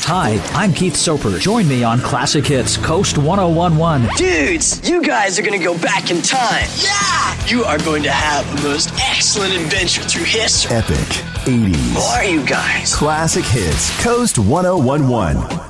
Hi, I'm Keith Soper. Join me on Classic Hits Coast 1011. Dudes, you guys are going to go back in time. Yeah! You are going to have the most excellent adventure through history. Epic 80s. Who are you guys? Classic Hits Coast 1011.